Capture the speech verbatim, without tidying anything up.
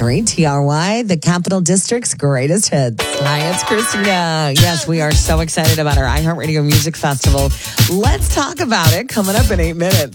three T R Y, the Capital District's greatest hits. Hi, it's Christina. Yes, we are so excited about our iHeartRadio Music Festival. Let's talk about it coming up in eight minutes.